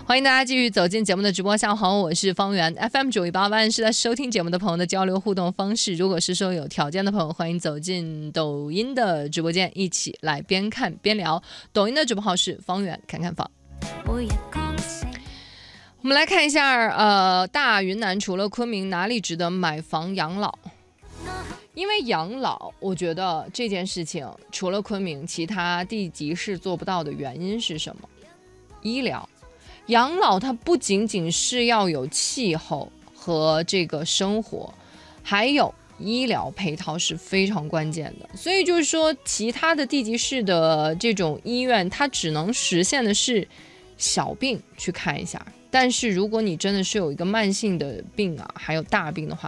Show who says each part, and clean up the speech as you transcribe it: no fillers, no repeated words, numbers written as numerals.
Speaker 1: 欢迎大家继续走进节目的直播。下午好，我是方圆。 FM918万是在收听节目的朋友的交流互动方式。如果是说有条件的朋友，欢迎走进抖音的直播间，一起来边看边聊。抖音的直播号是方圆看看房。我们来看一下，大云南除了昆明，哪里值得买房养老？因为养老，我觉得这件事情除了昆明，其他地级市做不到的原因是什么？医疗。养老它不仅仅是要有气候和这个生活，还有医疗配套是非常关键的。所以就是说，其他的地级市的这种医院，它只能实现的是小病去看一下。但是如果你真的是有一个慢性的病啊，还有大病的话，